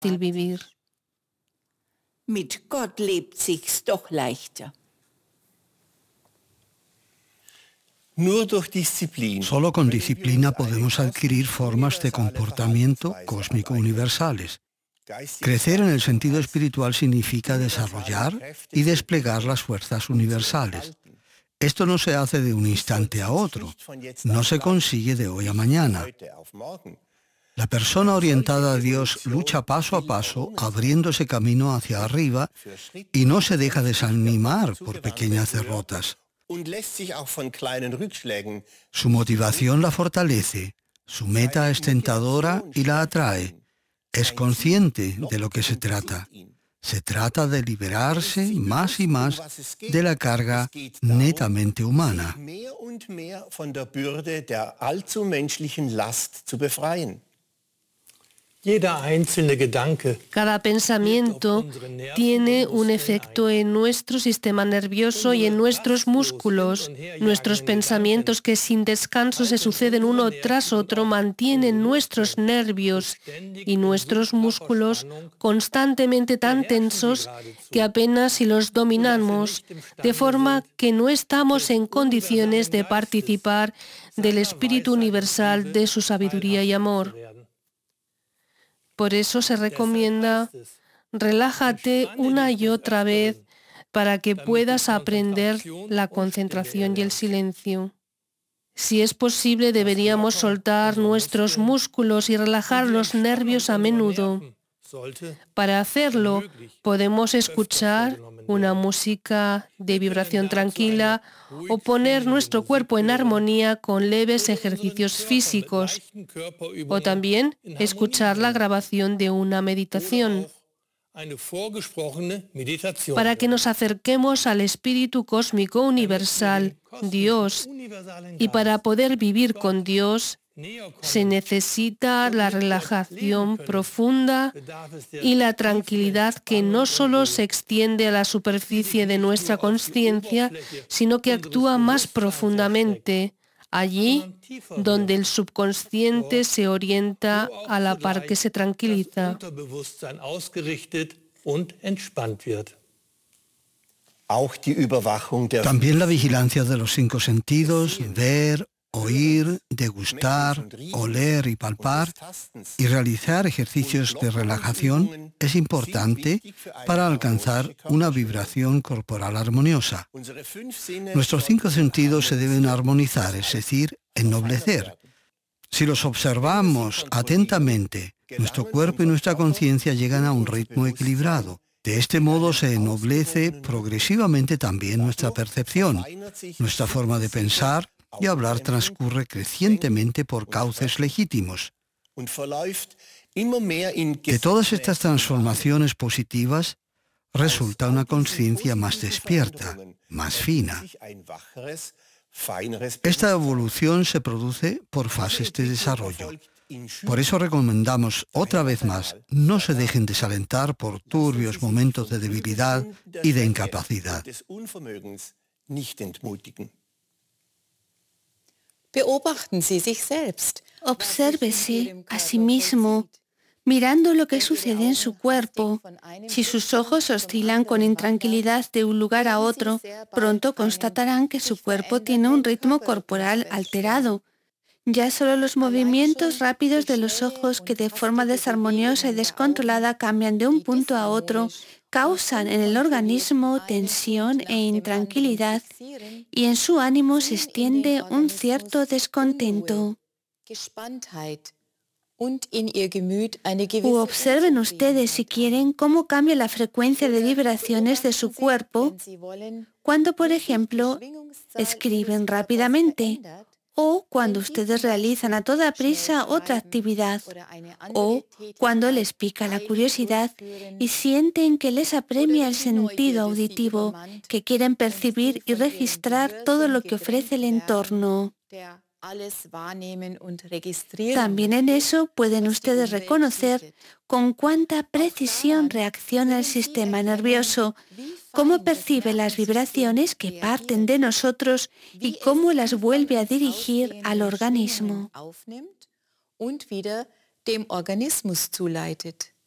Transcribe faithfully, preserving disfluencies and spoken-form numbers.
vivir. Mit Gott lebt sich's doch leichter. Solo con disciplina podemos adquirir formas de comportamiento cósmico universales. Crecer en el sentido espiritual significa desarrollar y desplegar las fuerzas universales. Esto no se hace de un instante a otro, no se consigue de hoy a mañana. La persona orientada a Dios lucha paso a paso, abriéndose camino hacia arriba y no se deja desanimar por pequeñas derrotas. Su motivación la fortalece, su meta es tentadora y la atrae. Es consciente de lo que se trata. Se trata de liberarse más y más de la carga netamente humana. Cada pensamiento tiene un efecto en nuestro sistema nervioso y en nuestros músculos. Nuestros pensamientos que sin descanso se suceden uno tras otro mantienen nuestros nervios y nuestros músculos constantemente tan tensos que apenas si los dominamos, de forma que no estamos en condiciones de participar del espíritu universal de su sabiduría y amor. Por eso se recomienda, relájate una y otra vez para que puedas aprender la concentración y el silencio. Si es posible, deberíamos soltar nuestros músculos y relajar los nervios a menudo. Para hacerlo, podemos escuchar una música de vibración tranquila o poner nuestro cuerpo en armonía con leves ejercicios físicos, o también escuchar la grabación de una meditación, para que nos acerquemos al Espíritu Cósmico Universal, Dios, y para poder vivir con Dios, se necesita la relajación profunda y la tranquilidad que no solo se extiende a la superficie de nuestra consciencia, sino que actúa más profundamente, allí donde el subconsciente se orienta a la par que se tranquiliza. También la vigilancia de los cinco sentidos, ver, oír, degustar, oler y palpar, y realizar ejercicios de relajación es importante para alcanzar una vibración corporal armoniosa. Nuestros cinco sentidos se deben armonizar, es decir, ennoblecer. Si los observamos atentamente, nuestro cuerpo y nuestra conciencia llegan a un ritmo equilibrado. De este modo se ennoblece progresivamente también nuestra percepción, nuestra forma de pensar y hablar transcurre crecientemente por cauces legítimos. De todas estas transformaciones positivas resulta una conciencia más despierta, más fina. Esta evolución se produce por fases de desarrollo. Por eso recomendamos otra vez más, no se dejen desalentar por turbios momentos de debilidad y de incapacidad. Obsérvese a sí mismo, mirando lo que sucede en su cuerpo. Si sus ojos oscilan con intranquilidad de un lugar a otro, pronto constatarán que su cuerpo tiene un ritmo corporal alterado. Ya solo los movimientos rápidos de los ojos que de forma desarmoniosa y descontrolada cambian de un punto a otro, causan en el organismo tensión e intranquilidad y en su ánimo se extiende un cierto descontento. U observen ustedes, si quieren, cómo cambia la frecuencia de vibraciones de su cuerpo cuando, por ejemplo, escriben rápidamente, o cuando ustedes realizan a toda prisa otra actividad, o cuando les pica la curiosidad y sienten que les apremia el sentido auditivo, que quieren percibir y registrar todo lo que ofrece el entorno. También en eso pueden ustedes reconocer con cuánta precisión reacciona el sistema nervioso, cómo percibe las vibraciones que parten de nosotros y cómo las vuelve a dirigir al organismo.